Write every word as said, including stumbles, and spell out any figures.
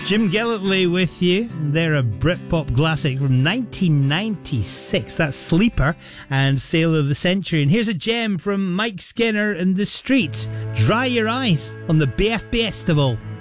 Jim Gillitley with you. They're a Britpop classic from nineteen ninety-six. That's Sleeper and Sale of the Century. And here's a gem from Mike Skinner and The Streets. Dry Your Eyes on the B F B Festival.